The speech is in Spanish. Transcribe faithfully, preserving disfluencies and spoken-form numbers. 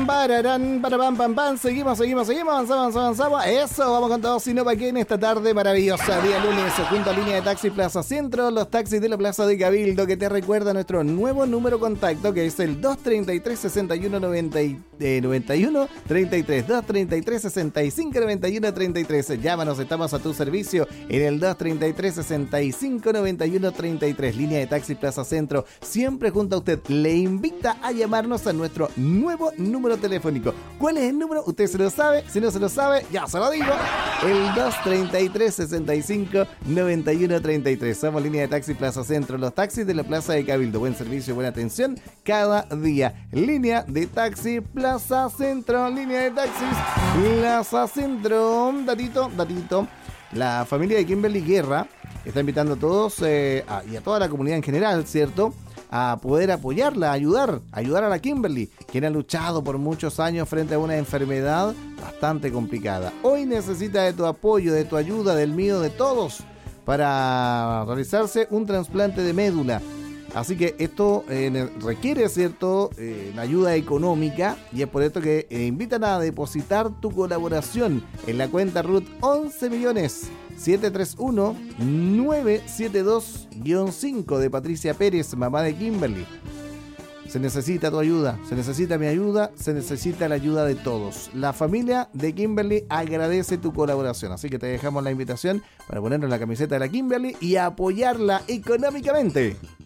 Bararán, para pam, pam, pam. Seguimos, seguimos, seguimos, avanzamos, avanzamos, avanzamos. Eso, vamos con todo, sino para qué en esta tarde maravillosa, día lunes, junto a línea de taxi Plaza Centro, los taxis de la Plaza de Cabildo, que te recuerda nuestro nuevo número contacto, que es el dos treinta y tres, sesenta y uno, noventa, eh, noventa y uno, treinta y tres, dos treinta y tres, sesenta y cinco, noventa y uno, treinta y tres. Llámanos, estamos a tu servicio en el dos treinta y tres, sesenta y cinco, noventa y uno, treinta y tres. Línea de taxi Plaza Centro, siempre junto a usted. Le invita a llamarnos a nuestro nuevo número telefónico. ¿Cuál es el número? Usted se lo sabe. Si no se lo sabe, ya se lo digo. El dos treinta y tres, sesenta y cinco, noventa y uno, treinta y tres. Somos línea de taxi Plaza Centro, los taxis de la Plaza de Cabildo. Buen servicio, buena atención cada día. Línea de taxi Plaza Centro, línea de taxis Plaza Centro. Datito, datito. La familia de Kimberly Guerra está invitando a todos eh, a, y a toda la comunidad en general, ¿cierto?, a poder apoyarla, ayudar, ayudar a la Kimberly, quien ha luchado por muchos años frente a una enfermedad bastante complicada. Hoy necesita de tu apoyo, de tu ayuda, del mío, de todos, para realizarse un trasplante de médula. Así que esto eh, requiere, ¿cierto?, eh, una ayuda económica, y es por esto que eh, invitan a depositar tu colaboración en la cuenta R U T once millones setecientos treinta y uno, novecientos setenta y dos cinco de Patricia Pérez, mamá de Kimberly. Se necesita tu ayuda, se necesita mi ayuda, se necesita la ayuda de todos. La familia de Kimberly agradece tu colaboración, así que te dejamos la invitación para ponernos la camiseta de la Kimberly y apoyarla económicamente.